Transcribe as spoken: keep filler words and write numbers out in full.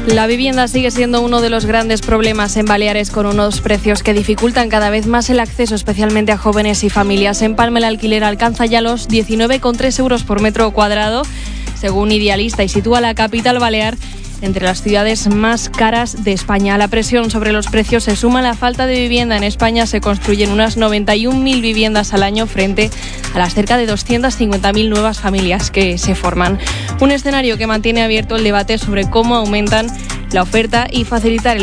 La vivienda sigue siendo uno de los grandes problemas en Baleares, con unos precios que dificultan cada vez más el acceso, especialmente a jóvenes y familias. En Palma el alquiler alcanza ya los diecinueve coma tres euros por metro cuadrado, según Idealista, y sitúa a la capital balear entre las ciudades más caras de España. A la presión sobre los precios se suma la falta de vivienda. En España se construyen unas noventa y un mil viviendas al año frente a las cerca de doscientas cincuenta mil nuevas familias que se forman. Un escenario que mantiene abierto el debate sobre cómo aumentan la oferta y facilitar el